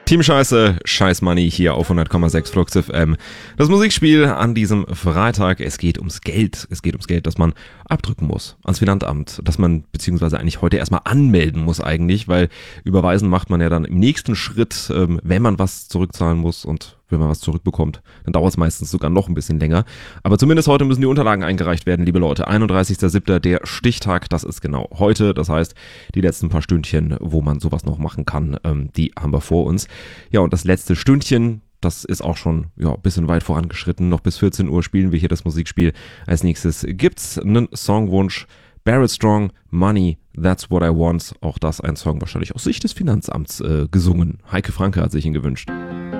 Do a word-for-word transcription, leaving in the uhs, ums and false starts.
Team Scheiße, Scheiß Money hier auf hundert Komma sechs Flux F M. Das Musikspiel an diesem Freitag. Es geht ums Geld. Es geht ums Geld, das man abdrücken muss ans Finanzamt. Das man beziehungsweise eigentlich heute erstmal anmelden muss eigentlich, weil überweisen macht man ja dann im nächsten Schritt, ähm, wenn man was zurückzahlen muss und wenn man was zurückbekommt, dann dauert es meistens sogar noch ein bisschen länger. Aber zumindest heute müssen die Unterlagen eingereicht werden, liebe Leute. einunddreißigster siebter der Stichtag, das ist genau heute. Das heißt, die letzten paar Stündchen, wo man sowas noch machen kann, ähm, die haben wir vor uns. Ja, und das letzte Stündchen, das ist auch schon ja, ein bisschen weit vorangeschritten. Noch bis vierzehn Uhr spielen wir hier das Musikspiel. Als nächstes gibt's einen Songwunsch. Barrett Strong, Money, That's What I Want. Auch das ein Song wahrscheinlich aus Sicht des Finanzamts äh, gesungen. Heike Franke hat sich ihn gewünscht.